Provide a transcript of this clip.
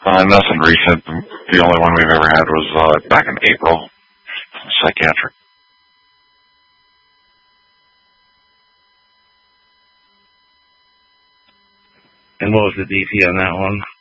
Nothing recent. The only one we've ever had was back in April, psychiatric. And what was the DP on that one?